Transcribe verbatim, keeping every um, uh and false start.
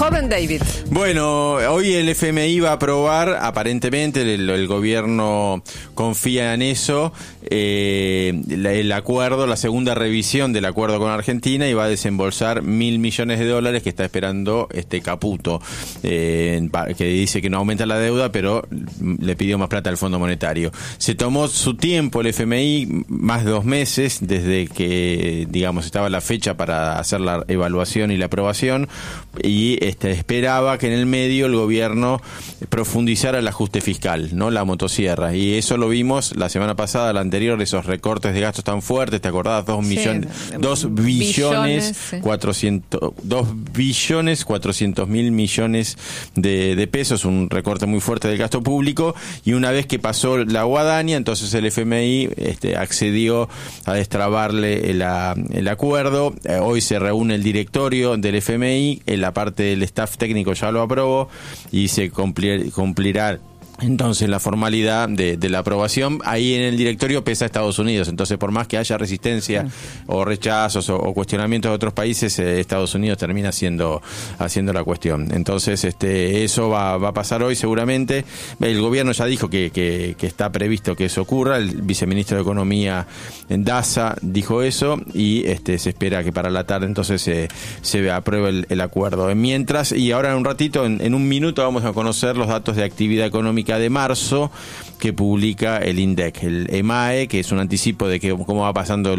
Joven David. Bueno, hoy el F M I va a aprobar, aparentemente el, el gobierno confía en eso, eh, la, el acuerdo, la segunda revisión del acuerdo con Argentina, y va a desembolsar mil millones de dólares que está esperando este Caputo, eh, que dice que no aumenta la deuda, pero le pidió más plata al Fondo Monetario. Se tomó su tiempo el F M I, más de dos meses, desde que, digamos, estaba la fecha para hacer la evaluación y la aprobación, y este, esperaba que en el medio el gobierno profundizara el ajuste fiscal, ¿no? La motosierra. Y eso lo vimos la semana pasada, la anterior, esos recortes de gastos tan fuertes, ¿te acordás? Dos millones, sí, dos billones, billones sí. cuatrocientos, dos billones cuatrocientos mil millones de, de pesos, un recorte muy fuerte del gasto público. Y una vez que pasó la guadaña, entonces el F M I este, accedió a destrabarle el, el acuerdo. Eh, hoy se reúne el directorio del F M I, en la parte del staff técnico ya lo aprobó y se cumplir, cumplirá entonces la formalidad de, de la aprobación. Ahí en el directorio pesa Estados Unidos, entonces por más que haya resistencia sí. o rechazos o, o cuestionamientos de otros países, eh, Estados Unidos termina haciendo haciendo la cuestión. Entonces este eso va, va a pasar hoy seguramente. El gobierno ya dijo que, que, que está previsto que eso ocurra. El viceministro de Economía Daza dijo eso, y este se espera que para la tarde entonces se, se apruebe el, el acuerdo. Mientras, y ahora en un ratito, en, en un minuto, vamos a conocer los datos de actividad económica de marzo que publica el INDEC, el EMAE, que es un anticipo de que cómo va pasando